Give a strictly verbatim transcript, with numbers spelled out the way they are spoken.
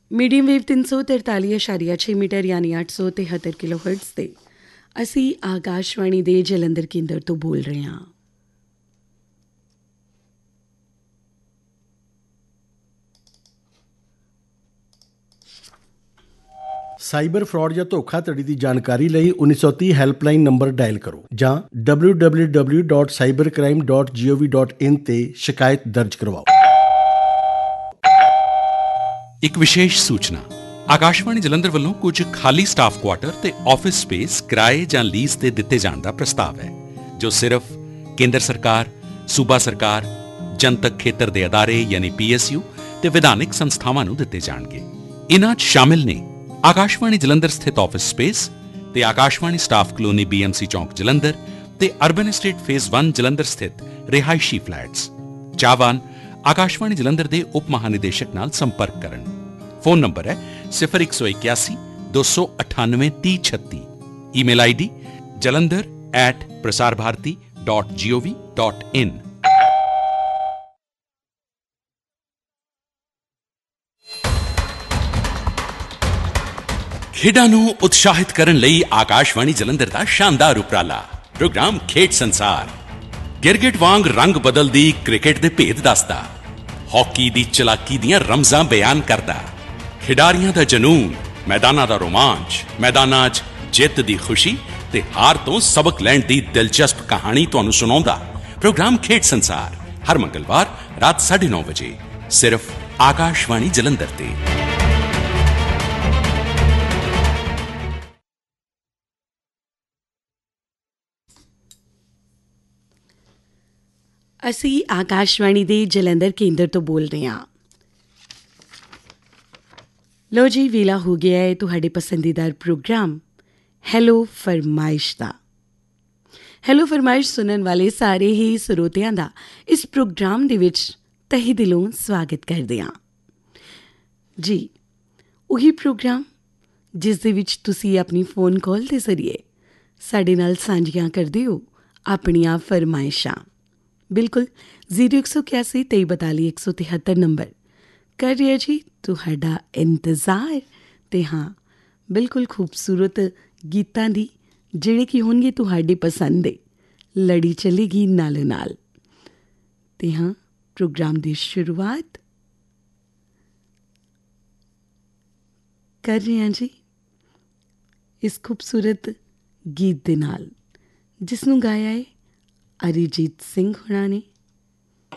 Medium wave ਤਿੰਨ ਸੌ ਤਰਤਾਲੀ ਅਸ਼ਾਰੀਆ ਛੇ ਮੀਟਰ ਯਾਨੀ ਅੱਠ ਸੌ ਤਿਹੱਤਰ ਕਿਲੋ ਹਰਟਜ਼ 'ਤੇ ਅਸੀਂ ਆਕਾਸ਼ਵਾਣੀ ਦੇ ਜਲੰਧਰ ਕੇਂਦਰ ਤੋਂ ਬੋਲ ਰਹੇ ਹਾਂ। ਸਾਈਬਰ ਫਰਾਡ ਜਾਂ ਧੋਖਾਧੜੀ ਦੀ ਜਾਣਕਾਰੀ ਲਈ ਉੱਨੀ ਸੌ ਤੀਹ ਹੈਲਪਲਾਈਨ ਨੰਬਰ ਡਾਇਲ ਕਰੋ ਜਾਂ W W W dot cyber crime dot ਜੀ ਓ ਵੀ ਡਾਟ ਇਨ ਤੇ ਸ਼ਿਕਾਇਤ ਦਰਜ ਕਰਵਾਓ। ਇੱਕ ਵਿਸ਼ੇਸ਼ ਸੂਚਨਾ, ਆਕਾਸ਼ਵਾਣੀ ਜਲੰਧਰ ਵੱਲੋਂ ਕੁਝ ਖਾਲੀ ਸਟਾਫ ਕੁਆਟਰ ਤੇ ਆਫਿਸ ਸਪੇਸ ਕਿਰਾਏ ਜਾਂ ਲੀਜ਼ ਤੇ ਦਿੱਤੇ ਜਾਣ ਦਾ ਪ੍ਰਸਤਾਵ ਹੈ, ਜੋ ਸਿਰਫ ਕੇਂਦਰ ਸਰਕਾਰ, ਸੂਬਾ ਸਰਕਾਰ, ਜਨਤਕ ਖੇਤਰ ਦੇ ਅਦਾਰੇ ਯਾਨੀ ਪੀ ਐਸ ਯੂ ਤੇ ਵਿਧਾਨਿਕ ਸੰਸਥਾਵਾਂ ਨੂੰ ਦਿੱਤੇ ਜਾਣਗੇ। ਇਨ੍ਹਾਂ 'ਚ ਸ਼ਾਮਿਲ ਨੇ ਆਕਾਸ਼ਵਾਣੀ ਜਲੰਧਰ ਸਥਿਤ ਆਫਿਸ ਸਪੇਸ ਤੇ Akashvani staff colony B M C ਚੌਂਕ ਜਲੰਧਰ ਤੇ ਅਰਬਨ ਐਸਟੇਟ ਫੇਜ਼ ਇੱਕ ਜਲੰਧਰ ਸਥਿਤ ਰਿਹਾਇਸ਼ੀ ਫਲੈਟਸ। ਚਾਹਵਾਨ ਆਕਾਸ਼ਵਾਣੀ ਜਲੰਧਰ ਦੇ ਉਪ ਮਹਾਨਿਦੇਸ਼ਕ ਨਾਲ ਸੰਪਰਕ ਕਰਨ। ਫੋਨ ਨੰਬਰ ਹੈ ਸਿਫਰ ਇੱਕ ਸੌ ਇਕਿਆਸੀ ਦੋ ਸੌ ਅਠਾਨਵੇਂ ਤੀਹ ਛੱਤੀ। Email I D Jalandhar at Prasar Bharati dot ਜੀ ਓ ਵੀ ਡਾਟ ਇਨ। ਖੇਡਾਂ ਨੂੰ ਉਤਸ਼ਾਹਿਤ ਕਰਨ ਲਈ ਆਕਾਸ਼ਵਾਣੀ ਜਲੰਧਰ ਦਾ ਸ਼ਾਨਦਾਰ ਉਪਰਾਲਾ ਪ੍ਰੋਗਰਾਮ ਖੇਡ ਸੰਸਾਰ ਗਿਰਗਿਟ ਵਾਂਗ ਰੰਗ ਬਦਲਦੀ ਕ੍ਰਿਕਟ ਦੇ ਭੇਦ ਦੱਸਦਾ, ਹਾਕੀ ਦੀ ਚਲਾਕੀ ਦੀਆਂ ਰਮਜ਼ਾਂ ਬਿਆਨ ਕਰਦਾ, ਖਿਡਾਰੀਆਂ ਦਾ ਜਨੂੰਨ, ਮੈਦਾਨਾਂ ਦਾ ਰੋਮਾਂਚ, ਮੈਦਾਨਾਂ 'ਚ ਜਿੱਤ ਦੀ ਖੁਸ਼ੀ ਤੇ ਹਾਰ ਤੋਂ ਸਬਕ ਲੈਣ ਦੀ ਦਿਲਚਸਪ ਕਹਾਣੀ ਤੁਹਾਨੂੰ ਸੁਣਾਉਂਦਾ ਪ੍ਰੋਗਰਾਮ ਖੇਡ ਸੰਸਾਰ ਹਰ ਮੰਗਲਵਾਰ ਰਾਤ ਸਾਢੇ ਨੌ ਵਜੇ ਸਿਰਫ ਆਕਾਸ਼ਵਾਣੀ ਜਲੰਧਰ ਤੇ। ਅਸੀਂ ਆਕਾਸ਼ਵਾਣੀ ਦੇ ਜਲੰਧਰ ਕੇਂਦਰ ਤੋਂ ਬੋਲ ਰਹੇ ਹਾਂ। ਲੋ ਜੀ, ਵੇਲਾ ਹੋ ਗਿਆ ਹੈ ਤੁਹਾਡੇ ਪਸੰਦੀਦਾ ਪ੍ਰੋਗਰਾਮ ਹੈਲੋ ਫਰਮਾਇਸ਼ ਦਾ। ਹੈਲੋ ਫਰਮਾਇਸ਼ ਸੁਣਨ ਵਾਲੇ ਸਾਰੇ ਹੀ ਸਰੋਤਿਆਂ ਦਾ ਇਸ ਪ੍ਰੋਗਰਾਮ ਦੇ ਵਿੱਚ ਤਹਿ ਦਿਲੋਂ ਸਵਾਗਤ ਕਰਦੇ ਹਾਂ ਜੀ। ਉਹੀ ਪ੍ਰੋਗਰਾਮ ਜਿਸ ਦੇ ਵਿੱਚ ਤੁਸੀਂ ਆਪਣੀ ਫੋਨ ਕਾਲ ਦੇ ਜ਼ਰੀਏ ਸਾਡੇ ਨਾਲ ਸਾਂਝੀਆਂ ਕਰਦੇ ਹੋ ਆਪਣੀਆਂ ਫਰਮਾਇਸ਼ਾਂ। ਬਿਲਕੁਲ ਜ਼ੀਰੋ ਇੱਕ ਸੌ ਇਕਿਆਸੀ ਤੇਈ ਬਤਾਲੀ ਇੱਕ ਸੌ ਤਿਹੱਤਰ ਨੰਬਰ ਕਰ ਰਿਹਾ ਜੀ ਤੁਹਾਡਾ ਇੰਤਜ਼ਾਰ। ਅਤੇ ਹਾਂ, ਬਿਲਕੁਲ ਖੂਬਸੂਰਤ ਗੀਤਾਂ ਦੀ ਜਿਹੜੇ ਕਿ ਹੋਣਗੇ ਤੁਹਾਡੀ ਪਸੰਦ ਦੇ ਲੜੀ ਚੱਲੇਗੀ ਨਾਲੋਂ ਨਾਲ। ਅਤੇ ਹਾਂ, ਪ੍ਰੋਗਰਾਮ ਦੀ ਸ਼ੁਰੂਆਤ ਕਰ ਰਹੇ ਹਾਂ ਜੀ ਇਸ ਖੂਬਸੂਰਤ ਗੀਤ ਦੇ ਨਾਲ, ਜਿਸ ਨੂੰ ਗਾਇਆ ਹੈ ਅਰੀਜੀਤ ਸਿੰਘ ਹੋਣਾ ਨੇ।